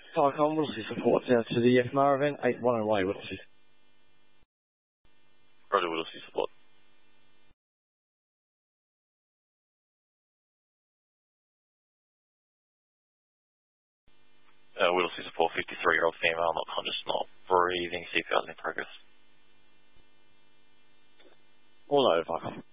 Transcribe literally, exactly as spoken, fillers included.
Falcon, Whittlesey support uh, to the F M R event, eight one away, Whittlesey. Roger, Whittlesey support. Uh, Whittlesey support, fifty-three-year-old female, not conscious, not breathing, C P R's in progress. All over, Falcon.